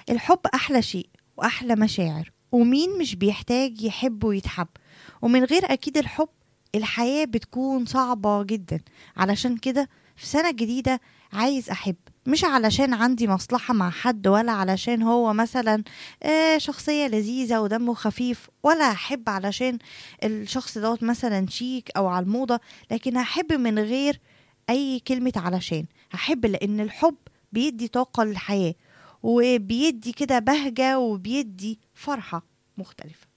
الحب أحلى شيء وأحلى مشاعر، ومين مش بيحتاج يحب ويتحب؟ ومن غير أكيد الحب الحياة بتكون صعبة جدا. علشان كده في سنة جديدة عايز أحب، مش علشان عندي مصلحة مع حد، ولا علشان هو مثلا شخصية لذيذة ودمه خفيف، ولا أحب علشان الشخص دوت مثلا شيك أو على الموضة. لكن هحب من غير أي كلمة علشان. هحب لأن الحب بيدي طاقة للحياة، وبيدي كده بهجة، وبيدي فرحة مختلفة.